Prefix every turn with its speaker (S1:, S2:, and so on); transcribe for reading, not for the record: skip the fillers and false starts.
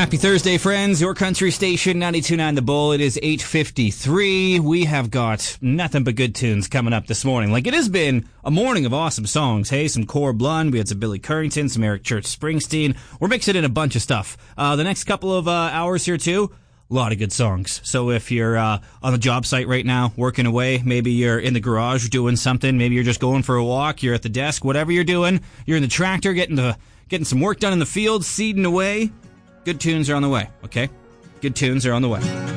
S1: Happy Thursday, friends. Your country station, 92.9 The Bull. It is 8:53. We have got nothing but good tunes coming up this morning. Like, it has been a morning of awesome songs. Hey, some Cor Blund. We had some Billy Currington, some Eric Church Springsteen. We're mixing in a bunch of stuff. The next couple of hours here, too, a lot of good songs. So if you're on the job site right now, working away, maybe you're in the garage doing something, maybe you're just going for a walk, you're at the desk, whatever you're doing, you're in the tractor getting some work done in the field, seeding away, good tunes are on the way, okay? Good tunes are on the way.